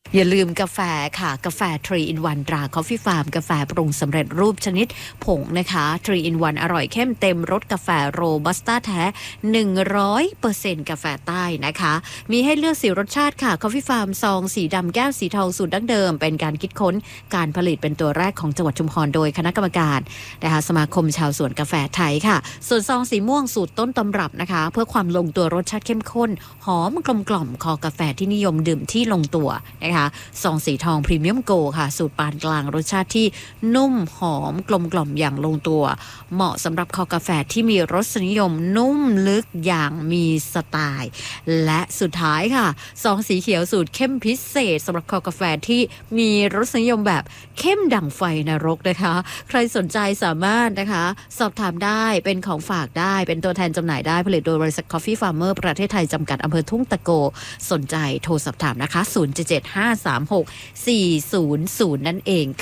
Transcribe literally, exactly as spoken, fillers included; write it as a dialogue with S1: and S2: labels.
S1: อย่าลืมกาแฟค่ะกาแฟทรี in วัน ตรา Coffee Farm กาแฟปรุงสำเร็จรูปชนิดผงนะคะทรี in วัน อร่อยเข้มเต็มรสกาแฟโรบัสต้าแท้ หนึ่งร้อยเปอร์เซ็นต์ กาแฟใต้นะคะมีให้เลือกสี่รสชาติค่ะ Coffee Farm ซองสีดำแก้วสีทองสูตรดั้งเดิมเป็นการคิดค้นการผลิตเป็นตัวแรกของจังหวัดชุมพรโดยคณะกรรมการนะคะสมาคมชาวสวนกาแฟไทยค่ะส่วนซองสีม่วงสูตรต้นตำรับนะคะเพื่อความลงตัวรสชาติเข้มข้นหอมกลมกล่อมคอกาแฟที่นิยมดื่มที่ลงตัวนะคะซองสีทองพรีเมียมโกค่ะสูตรปานกลางรสชาติที่นุ่มหอมกลมกล่อมอย่างลงตัวเหมาะสำหรับคอกาแฟที่มีรสนิยมนุ่มลึกอย่างมีสไตล์และสุดท้ายค่ะซองสีเขียวสูตรเข้มพิเศษสำหรับคอกาแฟที่มีรสนิยมแบบเข้มดั่งไฟนรกนะคะใครสนใจสามารถนะคะสอบถามได้เป็นของฝากได้เป็นตัวแทนจำหน่ายได้ผลิตโดยบริษัท Coffee Farmer ประเทศไทยจำกัดอำเภอทุ่งตะโกสนใจโทรสอบถามนะคะศูนย์ เจ็ด เจ็ด ห้า สาม หก สี่ ศูนย์ ศูนย์นั่นเอง